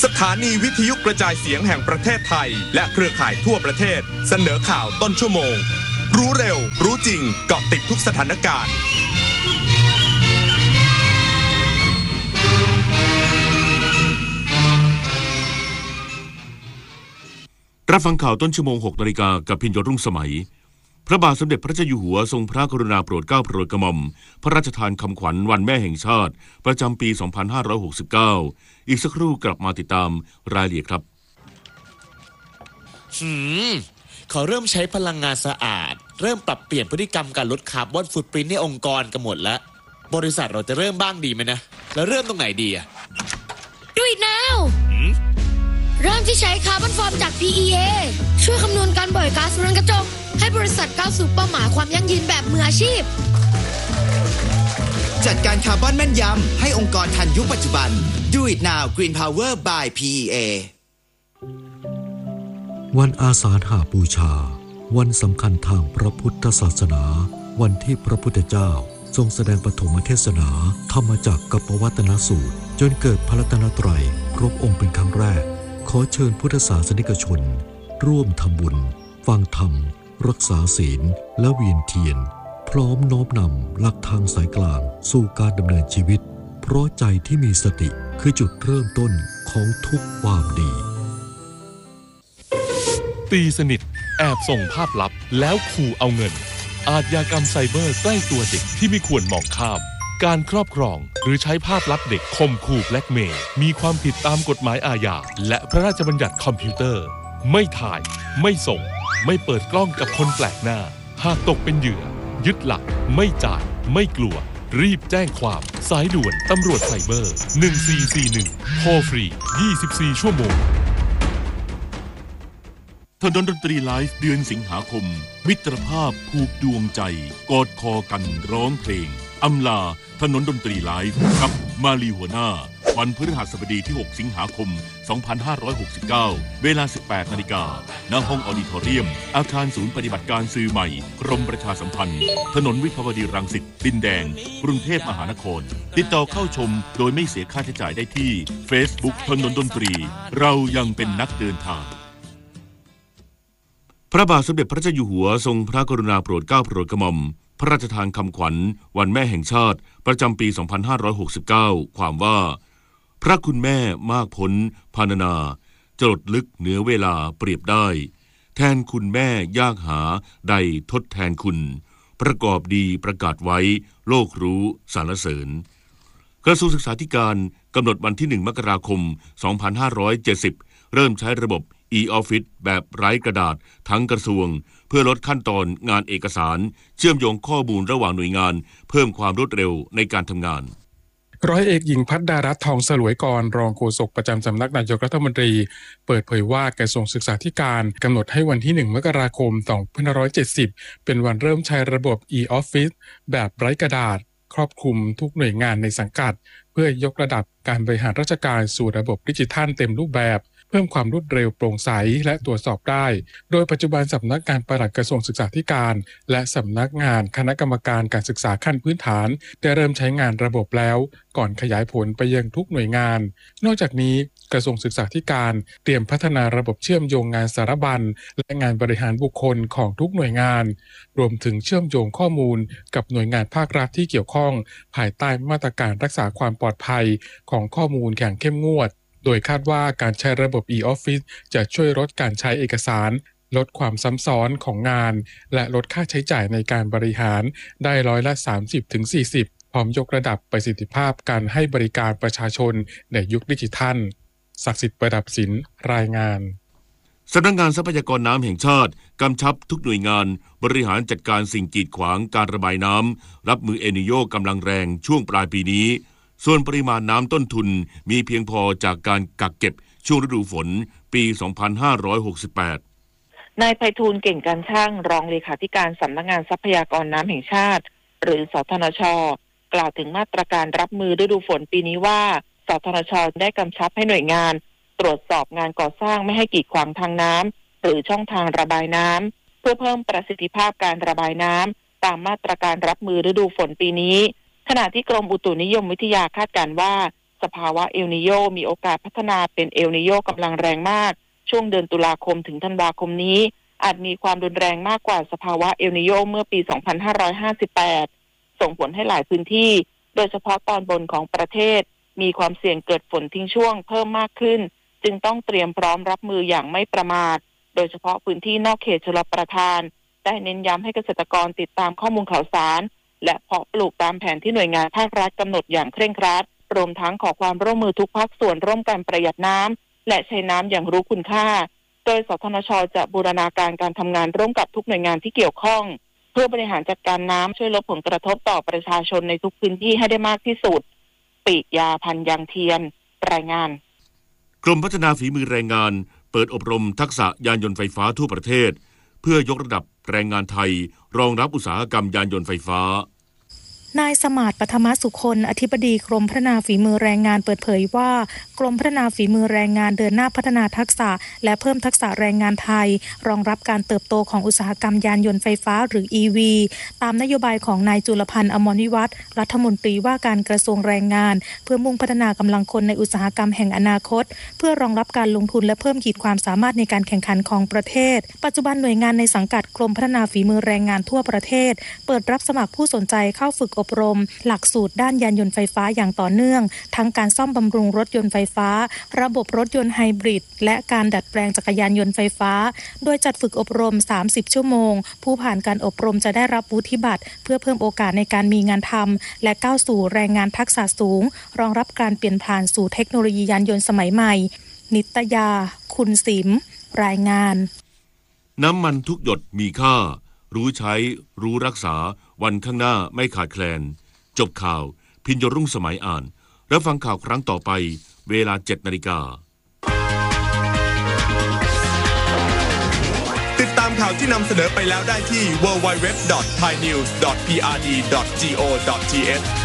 สถานีวิทยุกระจายเสียงแห่งประเทศไทยและเครือข่ายทั่วประเทศเสนอข่าวต้นชั่วโมงรู้เร็วรู้จริงเกาะติดทุกสถานการณ์รับฟังข่าวต้นชั่วโมง 6 นาฬิกากับพิญโยรุ่งสมัยพระบาทสมเด็จพระเจ้าอยู่หัวทรงพระกรุณาโปรดเกล้าโปรดกระหม่อมพระราชทานคำขวัญวันแม่แห่งชาติประจำปี 2569 อีกสักครู่กลับมาติดตามรายละเอียดครับเขาเริ่มใช้พลังงานสะอาดเริ่มปรับเปลี่ยนพฤติกรรมการลดคาร์บอนฟุตพริ้นท์ในองค์กรกันหมดแล้วบริษัทเราจะเริ่มบ้างดีไหมนะแล้วเริ่มตรงไหนดีอะ Do it now เริ่มที่ใช้คาร์บอนฟอร์มจาก PEA ช่วยคำนวณการปล่อยก๊าซเรือนกระจกให้บริษัทก้าวสู่เป้าหมายความยั่งยืนแบบมืออาชีพจัดการคาร์บอนแม่นยำให้องค์กรทันยุคปัจจุบัน Do it now Green Power by PEA วันอาสาฬหบูชาวันสำคัญทางพระพุทธศาสนาวันที่พระพุทธเจ้าทรงแสดงปฐมเทศนาธรรมจักรกับปวัตนสูตรจนเกิดพระรัตนตรัยครบองค์เป็นครั้งแรกขอเชิญพุทธศาสนิกชนร่วมทำบุญฟังธรรมรักษาศีลและเวียนเทียนพร้อมน้อมนำหลักทางสายกลางสู่การดำเนินชีวิตเพราะใจที่มีสติคือจุดเริ่มต้นของทุกความดีตีสนิทแอบส่งภาพลับแล้วขู่เอาเงินอาชญากรรมไซเบอร์ใกล้ตัวเด็กที่ไม่ควรมองข้ามการครอบครองหรือใช้ภาพลับเด็กข่มขู่แบล็กเมย์มีความผิดตามกฎหมายอาญาและพระราชบัญญัติคอมพิวเตอร์ไม่ถ่ายไม่ส่งไม่เปิดกล้องกับคนแปลกหน้าหากตกเป็นเหยื่อยึดหลักไม่จ่ายไม่กลัวรีบแจ้งความสายด่วนตำรวจไซเบอร์1441โทรฟรี24ชั่วโมงถนนดนตรีไลฟ์เดือนสิงหาคมมิตรภาพผูกดวงใจกอดคอกันร้องเพลงอำลาถนนดนตรีไลฟ์กับมาลีหัวหน้าวันพฤหัสบดีที่ 6 สิงหาคม 2569 เวลา 18 นาฬิกาณห้องออดิทอเรียมอาคารศูนย์ปฏิบัติการสื่อใหม่กรมประชาสัมพันธ์ถนนวิภาวดีรังสิตดินแดงกรุงเทพมหานครติดต่อเข้าชมโดยไม่เสียค่าใช้จ่ายได้ที่ Facebook ถนนดนตรีเรายังเป็นนักเดินทางพระบาทสมเด็จพระเจ้าอยู่หัวทรงพระกรุณาโปรดเกล้าโปรดกระหม่อมพระราชทานคำขวัญวันแม่แห่งชาติประจำปี 2569 ความว่าพระคุณแม่มากพ้นพรรณนาจรดลึกเหนือเวลาเปรียบได้แทนคุณแม่ยากหาใดทดแทนคุณประกอบดีประกาศไว้โลกรู้สรรเสริญกระทรวงศึกษาธิการกำหนดวันที่ 1 มกราคม 2570 เริ่มใช้ระบบ e-office แบบไร้กระดาษทั้งกระทรวงเพื่อลดขั้นตอนงานเอกสารเชื่อมโยงข้อมูลระหว่างหน่วยงานเพิ่มความรวดเร็วในการทำงานร้อยเอกหญิงภัทรดารัตน์ทองสลวยกรรองโฆษกประจำสำนักนายกรัฐมนตรีเปิดเผยว่ากระทรวงศึกษาธิการกำหนดให้วันที่ 1 มกราคม 2570 เป็นวันเริ่มใช้ระบบ e-office แบบไร้กระดาษครอบคลุมทุกหน่วยงานในสังกัดเพื่อยกระดับการบริหารราชการสู่ระบบดิจิทัลเต็มรูปแบบเพิ่มความรวดเร็วโปร่งใสและตรวจสอบได้โดยปัจจุบันสำนักงานปลัดกระทรวงศึกษาธิการและสำนักงานคณะกรรมการการศึกษาขั้นพื้นฐานได้เริ่มใช้งานระบบแล้วก่อนขยายผลไปยังทุกหน่วยงานนอกจากนี้กระทรวงศึกษาธิการเตรียมพัฒนาระบบเชื่อมโยงงานสารบัญและงานบริหารบุคคลของทุกหน่วยงานรวมถึงเชื่อมโยงข้อมูลกับหน่วยงานภาครัฐที่เกี่ยวข้องภายใต้มาตรการรักษาความปลอดภัยของข้อมูลอย่างเข้มงวดโดยคาดว่าการใช้ระบบ e-office จะช่วยลดการใช้เอกสารลดความซ้ำซ้อนของงานและลดค่าใช้จ่ายในการบริหารได้30-40%พร้อมยกระดับประสิทธิภาพการให้บริการประชาชนในยุคดิจิทัลศักดิ์สิทธิ์ประดับศิลป์รายงานสำนักงานทรัพยากรน้ำแห่งชาติกำชับทุกหน่วยงานบริหารจัดการสิ่งกีดขวางการระบายน้ำรับมือเอลนีโญกำลังแรงช่วงปลายปีนี้ส่วนปริมาณน้ำต้นทุนมีเพียงพอจากการกักเก็บช่วงฤดูฝนปี 2568 นายไพฑูรย์เก่งการช่างรองเลขาธิการสำนักงานทรัพยากรน้ำแห่งชาติหรือสทนช.กล่าวถึงมาตรการรับมือฤดูฝนปีนี้ว่าสทนช.ได้กำชับให้หน่วยงานตรวจสอบงานก่อสร้างไม่ให้กีดขวางทางน้ำหรือช่องทางระบายน้ำเพื่อเพิ่มประสิทธิภาพการระบายน้ำตามมาตรการรับมือฤดูฝนปีนี้ขณะที่กรมอุตุนิยมวิทยาคาดการณ์ว่าสภาวะเอลนิโยมีโอกาสพัฒนาเป็นเอลนิโยกำลังแรงมากช่วงเดือนตุลาคมถึงธันวาคมนี้อาจมีความรุนแรงมากกว่าสภาวะเอลนิโยเมื่อปี 2558 ส่งผลให้หลายพื้นที่โดยเฉพาะตอนบนของประเทศมีความเสี่ยงเกิดฝนทิ้งช่วงเพิ่มมากขึ้นจึงต้องเตรียมพร้อมรับมืออย่างไม่ประมาทโดยเฉพาะพื้นที่นอกเขตชลประทานได้เน้นย้ำให้เกษตรกรติดตามข้อมูลข่าวสารและเพาะปลูกตามแผนที่หน่วยงานภาครัฐกำหนดอย่างเคร่งครัดรวมทั้งขอความร่วมมือทุกภาคส่วนร่วมกันประหยัดน้ำและใช้น้ำอย่างรู้คุณค่าโดยสทนช.จะบูรณาการการทำงานร่วมกับทุกหน่วยงานที่เกี่ยวข้องเพื่อบริหารจัดการน้ำช่วยลดผลกระทบต่อประชาชนในทุกพื้นที่ให้ได้มากที่สุดปิยาพันธ์ยังเทียนรายงานกรมพัฒนาฝีมือแรงงานเปิดอบรมทักษะยานยนต์ไฟฟ้าทั่วประเทศเพื่อยกระดับแรงงานไทยรองรับอุตสาหกรรมยานยนต์ไฟฟ้านายสมาร์ท ปฐมสุคนอธิบดีกรมพัฒนาฝีมือแรงงานเปิดเผยว่ากรมพัฒนาฝีมือแรงงานเดินหน้าพัฒนาทักษะและเพิ่มทักษะแรงงานไทยรองรับการเติบโตของอุตสาหกรรมยานยนต์ไฟฟ้าหรือ EV ตามนโยบายของนายจุลพันธ์ อมรวิวัฒน์รัฐมนตรีว่าการกระทรวงแรงงานเพื่อมุ่งพัฒนากำลังคนในอุตสาหกรรมแห่งอนาคตเพื่อรองรับการลงทุนและเพิ่มขีดความสามารถในการแข่งขันของประเทศปัจจุบันหน่วยงานในสังกัดกรมพัฒนาฝีมือแรงงานทั่วประเทศเปิดรับสมัครผู้สนใจเข้าฝึกอบรมหลักสูตรด้านยานยนต์ไฟฟ้าอย่างต่อเนื่องทั้งการซ่อมบำรุงรถยนต์ไฟฟ้าระบบรถยนต์ไฮบริดและการดัดแปลงจักรยานยนต์ไฟฟ้าโดยจัดฝึกอบรม30ชั่วโมงผู้ผ่านการอบรมจะได้รับวุฒิบัตรเพื่อเพิ่มโอกาสในการมีงานทำและก้าวสู่แรงงานทักษะสูงรองรับการเปลี่ยนผ่านสู่เทคโนโลยียานยนต์สมัยใหม่นิตยาคุณสิมรายงานน้ำมันทุกหยดมีค่ารู้ใช้รู้รักษาวันข้างหน้าไม่ขาดแคลนจบข่าวพิญญรุ่งสมัยอ่านรับฟังข่าวครั้งต่อไปเวลา 7:00 น. ติดตามข่าวที่นำเสนอไปแล้วได้ที่ www.thainews.prd.go.th